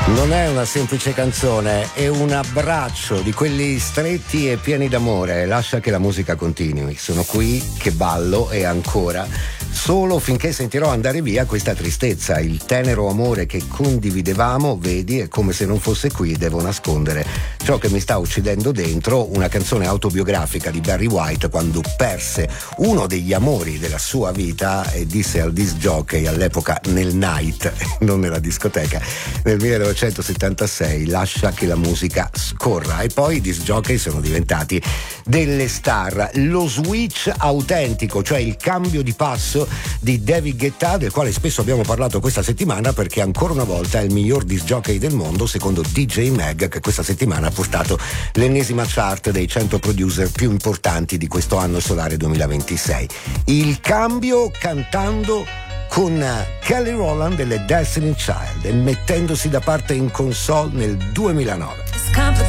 Non è una semplice canzone, è un abbraccio di quelli stretti e pieni d'amore. Lascia che la musica continui. Sono qui che ballo e ancora solo finché sentirò andare via questa tristezza. Il tenero amore che condividevamo, vedi, è come se non fosse qui e devo nascondere ciò che mi sta uccidendo dentro. Una canzone autobiografica di Barry White quando perse uno degli amori della sua vita e disse al disc jockey all'epoca nel night, non nella discoteca, nel 1976: lascia che la musica scorra. E poi i disc jockey sono diventati delle star. Lo switch autentico, cioè il cambio di passo di David Guetta, del quale spesso abbiamo parlato questa settimana perché ancora una volta è il miglior disc jockey del mondo secondo DJ Mag, che questa settimana ha portato l'ennesima chart dei 100 producer più importanti di questo anno solare 2026. Il cambio cantando con Kelly Rowland delle Destiny Child e mettendosi da parte in console nel 2009.